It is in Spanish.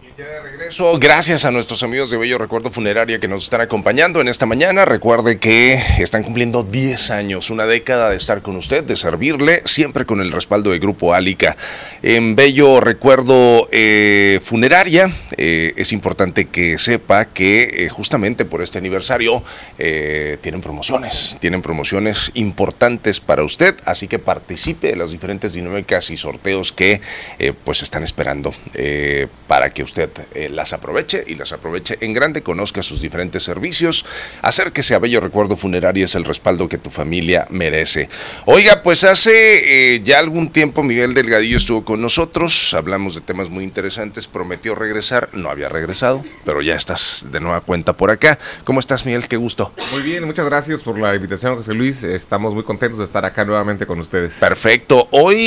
Ya de regreso, gracias a nuestros amigos de Bello Recuerdo Funeraria que nos están acompañando en esta mañana. Recuerde que están cumpliendo 10 años, una década de estar con usted, de servirle, siempre con el respaldo de Grupo Álica. En Bello Recuerdo Funeraria, es importante que sepa que justamente por este aniversario tienen promociones importantes para usted, así que participe de las diferentes dinámicas y sorteos que pues están esperando para que usted las aproveche y las aproveche en grande, conozca sus diferentes servicios, acérquese a Bello Recuerdo Funeraria, es el respaldo que tu familia merece. Oiga, pues hace ya algún tiempo Miguel Delgadillo estuvo con nosotros, hablamos de temas muy interesantes, prometió regresar, no había regresado, pero ya estás de nueva cuenta por acá. ¿Cómo estás, Miguel? Qué gusto. Muy bien, muchas gracias por la invitación, José Luis, estamos muy contentos de estar acá nuevamente con ustedes. Perfecto, hoy